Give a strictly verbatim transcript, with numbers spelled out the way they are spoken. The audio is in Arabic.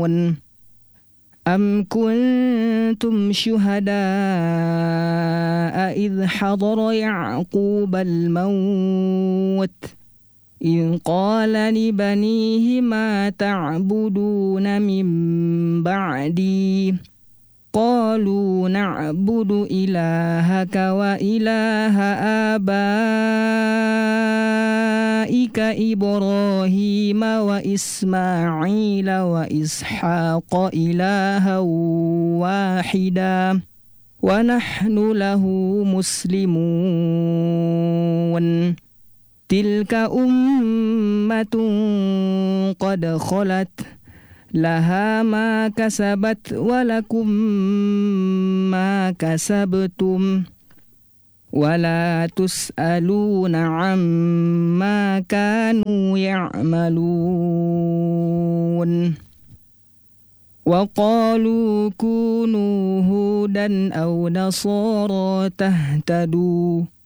أم كنتم شهداء إذ حضر يعقوب الموت إذ قال لبنيه ما تعبدون من بعدي قالوا نعبد إلهك وإله آبائك إبراهيم وإسماعيل وإسحاق إلها واحدا ونحن له مسلمون تلك أمة قد خلت لها ما كسبت ولكم ما كسبتم ولا تسألون عما كانوا يعملون وقالوا كونوا هودا أو نصارى تهتدوا